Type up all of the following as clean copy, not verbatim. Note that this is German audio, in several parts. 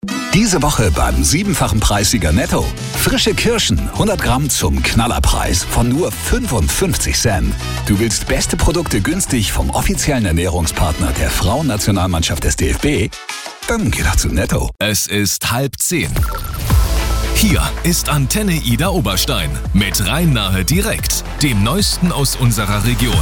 Diese Woche beim 7-fachen Preissieger Netto. Frische Kirschen, 100 Gramm zum Knallerpreis von nur 55 Cent. Du willst beste Produkte günstig vom offiziellen Ernährungspartner der Frauennationalmannschaft des DFB? Dann geh doch zu Netto. Es ist 9:30. Hier ist Antenne Ida Oberstein mit Rhein-Nahe direkt, dem Neuesten aus unserer Region.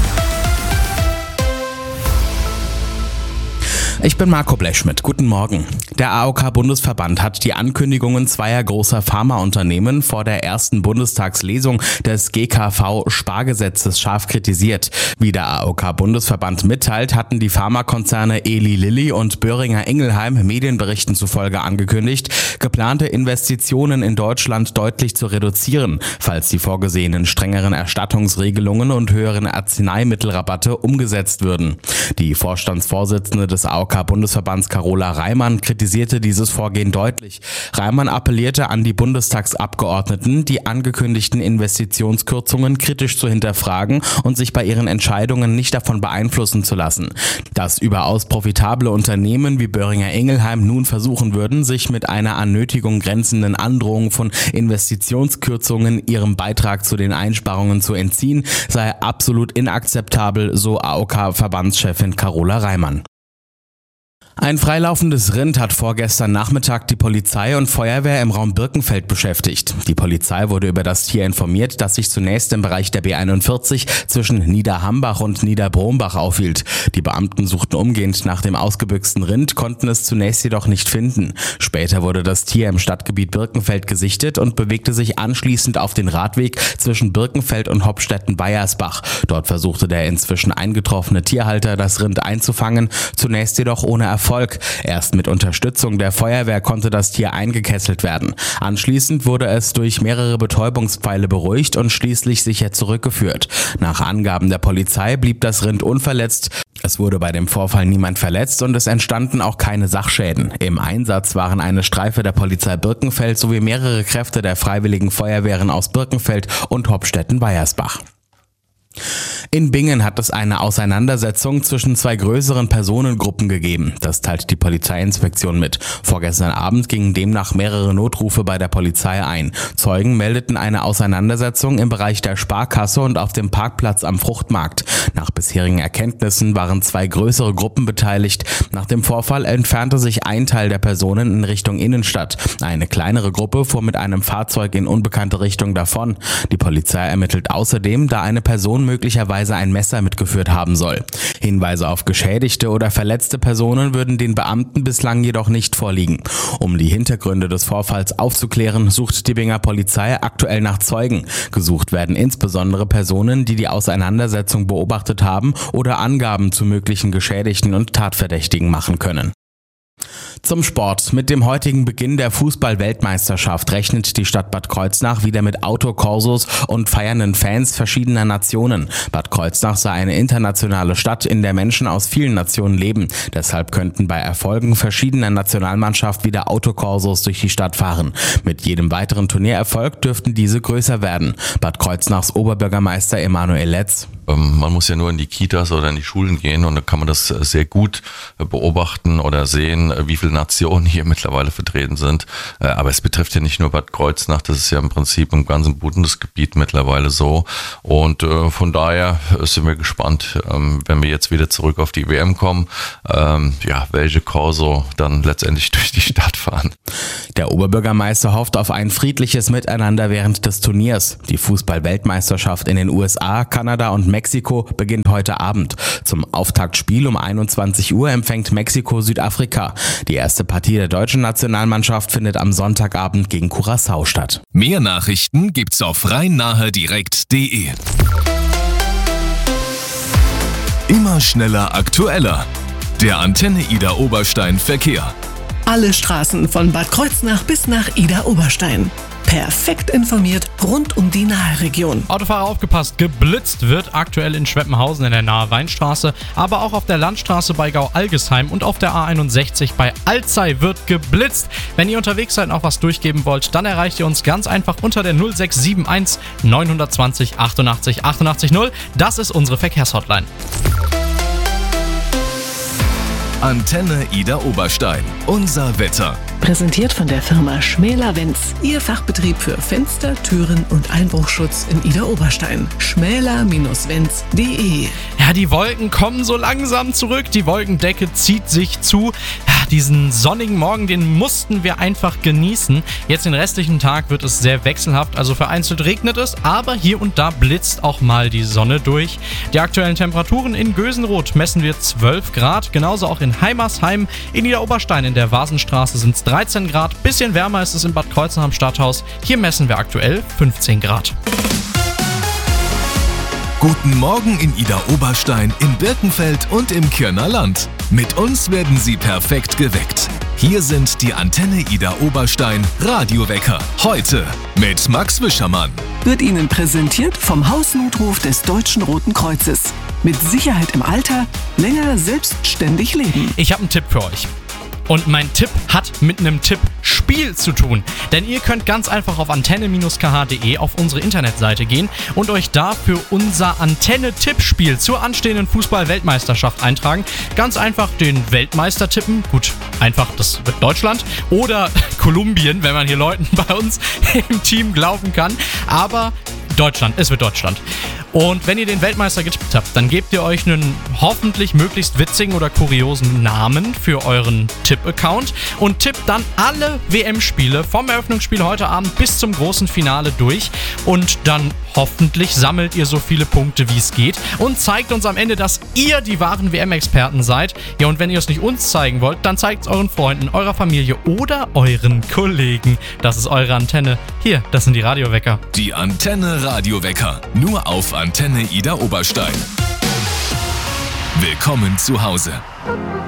Ich bin Marco Blechschmidt. Guten Morgen. Der AOK-Bundesverband hat die Ankündigungen zweier großer Pharmaunternehmen vor der ersten Bundestagslesung des GKV-Spargesetzes scharf kritisiert. Wie der AOK-Bundesverband mitteilt, hatten die Pharmakonzerne Eli Lilly und Boehringer Ingelheim Medienberichten zufolge angekündigt, geplante Investitionen in Deutschland deutlich zu reduzieren, falls die vorgesehenen strengeren Erstattungsregelungen und höheren Arzneimittelrabatte umgesetzt würden. Die Vorstandsvorsitzende des AOK-Bundesverbands Carola Reimann kritisierte dieses Vorgehen deutlich. Reimann appellierte an die Bundestagsabgeordneten, die angekündigten Investitionskürzungen kritisch zu hinterfragen und sich bei ihren Entscheidungen nicht davon beeinflussen zu lassen. Dass überaus profitable Unternehmen wie Boehringer Ingelheim nun versuchen würden, sich mit einer an Nötigung grenzenden Androhung von Investitionskürzungen ihrem Beitrag zu den Einsparungen zu entziehen, sei absolut inakzeptabel, so AOK-Verbandschefin Carola Reimann. Ein freilaufendes Rind hat vorgestern Nachmittag die Polizei und Feuerwehr im Raum Birkenfeld beschäftigt. Die Polizei wurde über das Tier informiert, das sich zunächst im Bereich der B41 zwischen Niederhambach und Niederbrombach aufhielt. Die Beamten suchten umgehend nach dem ausgebüxten Rind, konnten es zunächst jedoch nicht finden. Später wurde das Tier im Stadtgebiet Birkenfeld gesichtet und bewegte sich anschließend auf den Radweg zwischen Birkenfeld und Hopstetten-Weiersbach. Dort versuchte der inzwischen eingetroffene Tierhalter, das Rind einzufangen, zunächst jedoch ohne Erfolg. Erst mit Unterstützung der Feuerwehr konnte das Tier eingekesselt werden. Anschließend wurde es durch mehrere Betäubungspfeile beruhigt und schließlich sicher zurückgeführt. Nach Angaben der Polizei blieb das Rind unverletzt. Es wurde bei dem Vorfall niemand verletzt und es entstanden auch keine Sachschäden. Im Einsatz waren eine Streife der Polizei Birkenfeld sowie mehrere Kräfte der Freiwilligen Feuerwehren aus Birkenfeld und Hopstetten-Weiersbach. In Bingen hat es eine Auseinandersetzung zwischen zwei größeren Personengruppen gegeben. Das teilt die Polizeiinspektion mit. Vorgestern Abend gingen demnach mehrere Notrufe bei der Polizei ein. Zeugen meldeten eine Auseinandersetzung im Bereich der Sparkasse und auf dem Parkplatz am Fruchtmarkt. Nach bisherigen Erkenntnissen waren zwei größere Gruppen beteiligt. Nach dem Vorfall entfernte sich ein Teil der Personen in Richtung Innenstadt. Eine kleinere Gruppe fuhr mit einem Fahrzeug in unbekannte Richtung davon. Die Polizei ermittelt außerdem, da eine Person möglicherweise ein Messer mitgeführt haben soll. Hinweise auf geschädigte oder verletzte Personen würden den Beamten bislang jedoch nicht vorliegen. Um die Hintergründe des Vorfalls aufzuklären, sucht die Binger Polizei aktuell nach Zeugen. Gesucht werden insbesondere Personen, die die Auseinandersetzung beobachtet haben oder Angaben zu möglichen Geschädigten und Tatverdächtigen machen können. Zum Sport. Mit dem heutigen Beginn der Fußball-Weltmeisterschaft rechnet die Stadt Bad Kreuznach wieder mit Autokorsos und feiernden Fans verschiedener Nationen. Bad Kreuznach sei eine internationale Stadt, in der Menschen aus vielen Nationen leben. Deshalb könnten bei Erfolgen verschiedener Nationalmannschaft wieder Autokorsos durch die Stadt fahren. Mit jedem weiteren Turniererfolg dürften diese größer werden. Bad Kreuznachs Oberbürgermeister Emanuel Letz. Man muss ja nur in die Kitas oder in die Schulen gehen und da kann man das sehr gut beobachten oder sehen, wie viele Nationen hier mittlerweile vertreten sind. Aber es betrifft ja nicht nur Bad Kreuznach, das ist ja im Prinzip im ganzen Bundesgebiet mittlerweile so. Und von daher sind wir gespannt, wenn wir jetzt wieder zurück auf die WM kommen, welche Corso dann letztendlich durch die Stadt fahren. Der Oberbürgermeister hofft auf ein friedliches Miteinander während des Turniers. Die Fußball-Weltmeisterschaft in den USA, Kanada und Mexiko beginnt heute Abend. Zum Auftaktspiel um 21 Uhr empfängt Mexiko Südafrika. Die erste Partie der deutschen Nationalmannschaft findet am Sonntagabend gegen Curaçao statt. Mehr Nachrichten gibt's auf rhein-nahe-direkt.de. Immer schneller, aktueller. Der Antenne Ida Oberstein Verkehr. Alle Straßen von Bad Kreuznach bis nach Ida Oberstein. Perfekt informiert rund um die Nahe-Region. Autofahrer aufgepasst, geblitzt wird aktuell in Schweppenhausen in der Nahe Weinstraße, aber auch auf der Landstraße bei Gau-Algesheim und auf der A61 bei Alzey wird geblitzt. Wenn ihr unterwegs seid und auch was durchgeben wollt, dann erreicht ihr uns ganz einfach unter der 0671 920 88 88 0. Das ist unsere Verkehrshotline. Antenne Ida Oberstein. Unser Wetter. Präsentiert von der Firma Schmäler-Wenz. Ihr Fachbetrieb für Fenster, Türen und Einbruchschutz in Ida Oberstein. schmäler-wenz.de. Ja, die Wolken kommen so langsam zurück. Die Wolkendecke zieht sich zu. Ja, diesen sonnigen Morgen, den mussten wir einfach genießen. Jetzt den restlichen Tag wird es sehr wechselhaft. Also vereinzelt regnet es, aber hier und da blitzt auch mal die Sonne durch. Die aktuellen Temperaturen in Gösenroth messen wir 12 Grad. Genauso auch in Heimersheim. In Ida Oberstein in der Vasenstraße sind es 13 Grad. Bisschen wärmer ist es in Bad Kreuznach am Stadthaus. Hier messen wir aktuell 15 Grad. Guten Morgen in Ida Oberstein, in Birkenfeld und im Kirner Land. Mit uns werden Sie perfekt geweckt. Hier sind die Antenne Ida Oberstein Radiowecker. Heute mit Max Wischermann. Wird Ihnen präsentiert vom Hausnotruf des Deutschen Roten Kreuzes. Mit Sicherheit im Alter, länger selbstständig leben. Ich habe einen Tipp für euch. Und mein Tipp hat mit einem Tippspiel zu tun. Denn ihr könnt ganz einfach auf antenne-kh.de auf unsere Internetseite gehen und euch da für unser Antenne-Tippspiel zur anstehenden Fußball-Weltmeisterschaft eintragen. Ganz einfach den Weltmeister tippen. Gut, einfach, das wird Deutschland. Oder Kolumbien, wenn man hier Leuten bei uns im Team glauben kann. Aber Deutschland, es wird Deutschland. Und wenn ihr den Weltmeister getippt habt, dann gebt ihr euch einen hoffentlich möglichst witzigen oder kuriosen Namen für euren Tipp-Account und tippt dann alle WM-Spiele vom Eröffnungsspiel heute Abend bis zum großen Finale durch. Und dann hoffentlich sammelt ihr so viele Punkte, wie es geht und zeigt uns am Ende, dass ihr die wahren WM-Experten seid. Ja, und wenn ihr es nicht uns zeigen wollt, dann zeigt es euren Freunden, eurer Familie oder euren Kollegen. Das ist eure Antenne. Hier, das sind die Radiowecker. Die Antenne Radiowecker. Nur auf Antenne Ida Oberstein. Willkommen zu Hause.